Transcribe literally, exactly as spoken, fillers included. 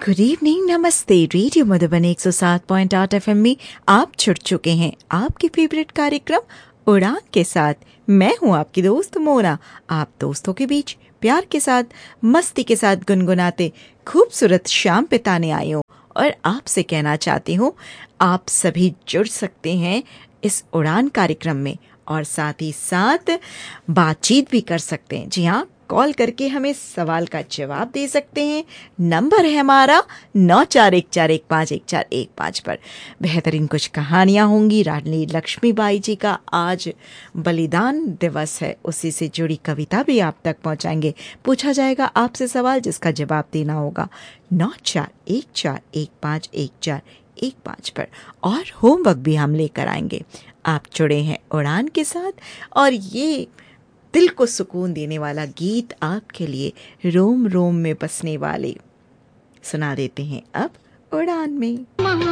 Good evening, नमस्ते। Radio Madhuban एक सौ सात पॉइंट आठ एफ एम में आप जुड़ चुके हैं आपके फेवरेट कार्यक्रम उड़ान के साथ। मैं हूं आपकी दोस्त मोना। आप दोस्तों के बीच प्यार के साथ, मस्ती के साथ गुनगुनाते खूबसूरत शाम बिताने आई हूं और आपसे कहना चाहती हूं आप सभी जुड़ सकते हैं इस उड़ान कार्यक्रम में और साथ ही साथ बातचीत भी कर सकते हैं। जी हाँ, कॉल करके हमें सवाल का जवाब दे सकते हैं। नंबर है हमारा नौ चार एक चार एक पाँच एक चार एक पाँच पर। बेहतरीन कुछ कहानियाँ होंगी। रानी लक्ष्मीबाई जी का आज बलिदान दिवस है, उसी से जुड़ी कविता भी आप तक पहुँचाएंगे। पूछा जाएगा आपसे सवाल जिसका जवाब देना होगा नौ चार एक चार एक पाँच एक चार एक पाँच पर। और होमवर्क भी हम लेकर आएंगे। आप जुड़े हैं उड़ान के साथ और ये दिल को सुकून देने वाला गीत आपके लिए रोम रोम में बसने वाले सुना देते हैं अब उड़ान में।